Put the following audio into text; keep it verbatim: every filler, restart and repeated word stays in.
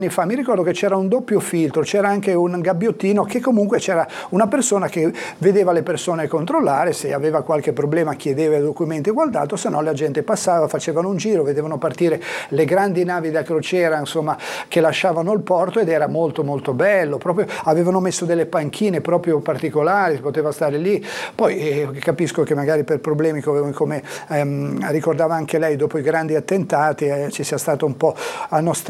fa, mi ricordo che c'era un doppio filtro, c'era anche un gabbiottino, che comunque c'era una persona che vedeva le persone controllare, se aveva qualche problema chiedeva i documenti e quant'altro, se no la gente passava, facevano un giro, vedevano partire le grandi navi da crociera, insomma, che lasciavano il porto, ed era molto molto bello, proprio avevano messo delle panchine proprio particolari, si poteva stare lì. Poi eh, capisco che magari per problemi come, come ehm, ricordava anche lei, dopo i grandi attentati eh, ci sia stato un po', hanno